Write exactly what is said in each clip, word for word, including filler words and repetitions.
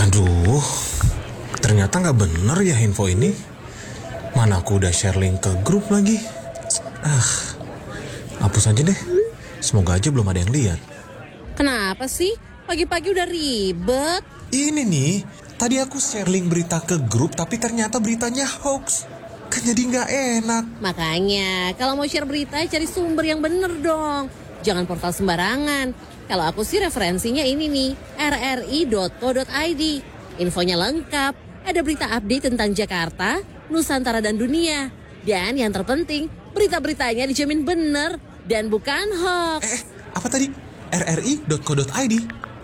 Aduh, ternyata gak bener ya info ini. Mana aku udah share link ke grup lagi. Ah, hapus aja deh. Semoga aja belum ada yang lihat. Kenapa sih? Pagi-pagi udah ribet. Ini nih, tadi aku share link berita ke grup tapi ternyata beritanya hoax. Kan jadi gak enak. Makanya, kalau mau share berita cari sumber yang bener dong. Jangan portal sembarangan. Kalau aku sih referensinya ini nih, r r i dot co dot i d. Infonya lengkap, ada berita update tentang Jakarta, Nusantara dan dunia. Dan yang terpenting, berita-beritanya dijamin bener dan bukan hoax. Eh, apa tadi? r r i dot co dot i d.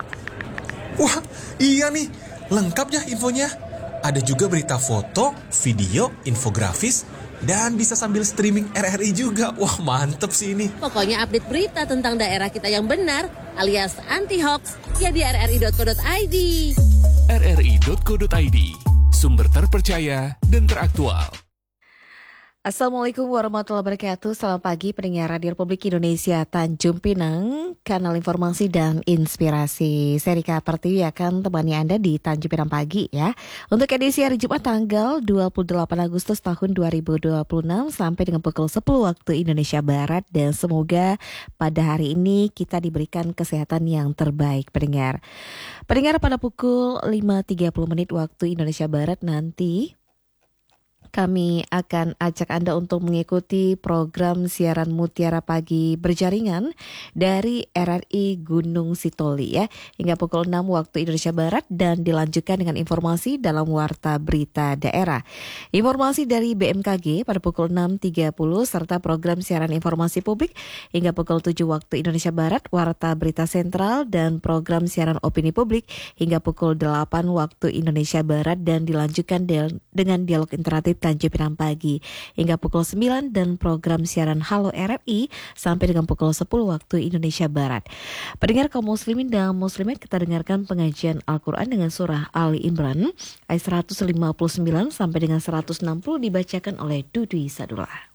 Wah, iya nih, lengkap ya infonya. Ada juga berita foto, video, infografis, dan bisa sambil streaming R R I juga. Wah, mantep sih ini. Pokoknya update berita tentang daerah kita yang benar, alias anti-hoax, ya di r r i dot co dot i d. r r i dot co dot i d, sumber terpercaya dan teraktual. Assalamualaikum warahmatullahi wabarakatuh. Selamat pagi pendengar Radio Republik Indonesia Tanjung Pinang, kanal informasi dan inspirasi. Saya Rika Pertiwi akan temani Anda di Tanjung Pinang pagi ya. Untuk edisi hari Jumat tanggal dua puluh delapan Agustus tahun dua ribu dua puluh enam sampai dengan pukul sepuluh waktu Indonesia Barat. Dan semoga pada hari ini kita diberikan kesehatan yang terbaik pendengar. Pendengar, pada pukul lima tiga puluh menit waktu Indonesia Barat nanti kami akan ajak Anda untuk mengikuti program siaran Mutiara Pagi Berjaringan dari R R I Gunung Sitoli ya, hingga pukul enam waktu Indonesia Barat dan dilanjutkan dengan informasi dalam Warta Berita Daerah. Informasi dari B M K G pada pukul enam tiga puluh serta program siaran informasi publik hingga pukul tujuh waktu Indonesia Barat, Warta Berita Sentral dan program siaran opini publik hingga pukul delapan waktu Indonesia Barat dan dilanjutkan dengan dialog interaktif Tanjung Pinang pagi hingga pukul sembilan dan program siaran Halo R R I sampai dengan pukul sepuluh waktu Indonesia Barat. Pendengar kaum muslimin dan muslimat, kita dengarkan pengajian Al-Quran dengan surah Ali Imran ayat seratus lima puluh sembilan sampai dengan seratus enam puluh dibacakan oleh Dudi Sadullah.